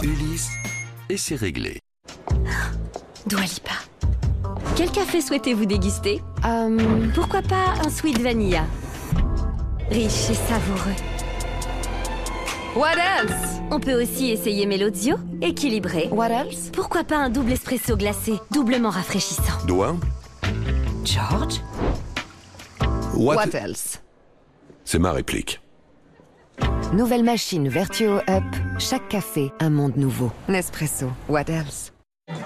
Ulysse et c'est réglé. Dua Lipa. Quel café souhaitez-vous déguster? Pourquoi pas un sweet vanilla? Riche et savoureux. What else? On peut aussi essayer Melozio, équilibré. What else? Pourquoi pas un double espresso glacé, doublement rafraîchissant. Doigt? George? What else? C'est ma réplique. Nouvelle machine Vertuo Up. Chaque café, un monde nouveau. Nespresso. What else?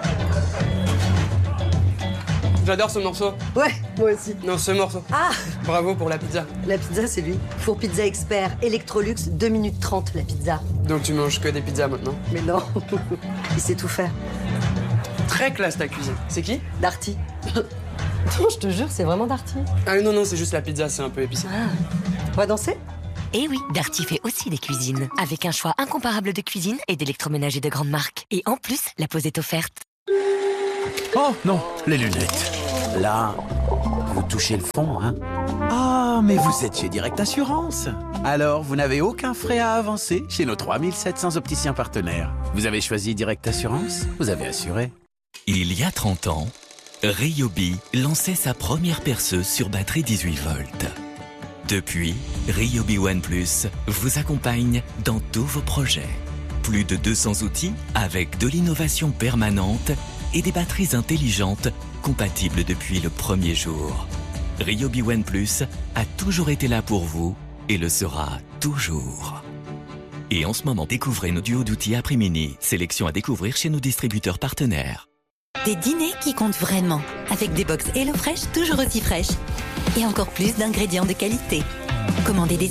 J'adore ce morceau. Ouais, moi aussi. Non, ce morceau. Ah, Bravo pour la pizza. la pizza, c'est lui. Four Pizza Expert, Electrolux, 2 minutes 30 la pizza. Donc tu manges que des pizzas maintenant. Mais non, il sait tout faire. Très classe ta cuisine. C'est qui? Darty. Non, je te jure, c'est vraiment Darty. Ah non, c'est juste la pizza, c'est un peu épicé. Ah. On va danser? Et oui, Darty fait aussi des cuisines, avec un choix incomparable de cuisine et d'électroménager de grande marque. Et en plus, la pause est offerte. Oh non, les lunettes. Là, vous touchez le fond, hein? Ah, mais vous êtes chez Direct Assurance. Alors, vous n'avez aucun frais à avancer chez nos 3700 opticiens partenaires. Vous avez choisi Direct Assurance, vous avez assuré. Il y a 30 ans, Ryobi lançait sa première perceuse sur batterie 18 volts. Depuis, Ryobi One Plus vous accompagne dans tous vos projets. Plus de 200 outils avec de l'innovation permanente et des batteries intelligentes compatibles depuis le premier jour. Ryobi One Plus a toujours été là pour vous et le sera toujours. Et en ce moment, découvrez nos duos d'outils Après-Mini, sélection à découvrir chez nos distributeurs partenaires. Des dîners qui comptent vraiment, avec des box HelloFresh toujours aussi fraîches. Et encore plus d'ingrédients de qualité. Commandez des